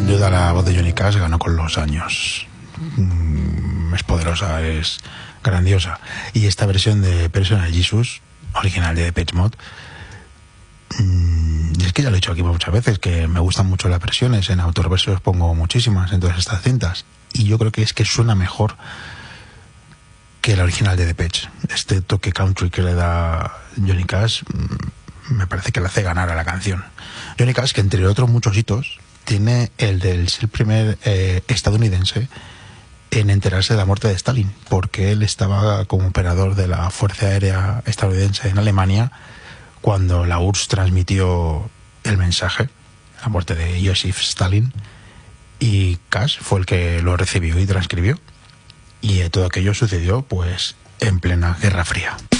duda la voz de Johnny Cash ganó con los años. Es poderosa, es grandiosa. Y esta versión de Personal Jesus, original de Depeche Mode, es que ya lo he dicho aquí muchas veces, que me gustan mucho las versiones. En Autoreversos pongo muchísimas en todas estas cintas, y yo creo que es que suena mejor que la original de Depeche. Este toque country que le da Johnny Cash me parece que le hace ganar a la canción. Johnny Cash, que entre otros muchos hitos, tiene el del ser el primer estadounidense en enterarse de la muerte de Stalin, porque él estaba como operador de la Fuerza Aérea estadounidense en Alemania cuando la URSS transmitió el mensaje, la muerte de Joseph Stalin, y Cash fue el que lo recibió y transcribió, y todo aquello sucedió pues en plena Guerra Fría.